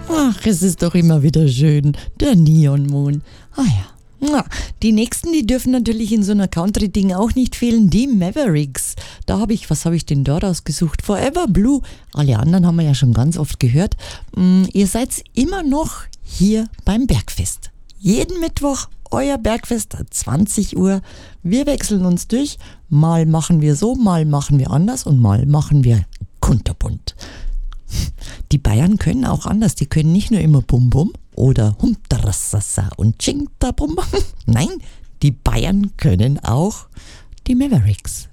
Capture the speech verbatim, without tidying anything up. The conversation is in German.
Ach, es ist doch immer wieder schön, der Neon-Moon. Ah ja. Na, die nächsten, die dürfen natürlich in so einer Country-Ding auch nicht fehlen, die Mavericks. Da habe ich, was habe ich denn da rausgesucht? Forever Blue. Alle anderen haben wir ja schon ganz oft gehört. Mm, ihr seid immer noch hier beim Bergfest. Jeden Mittwoch euer Bergfest, zwanzig Uhr. Wir wechseln uns durch. Mal machen wir so, mal machen wir anders und mal machen wir kunterbunt. Die Bayern können auch anders. Die können nicht nur immer Bum Bum oder Humtrassassa und Chingtabum. Nein, die Bayern können auch die Mavericks.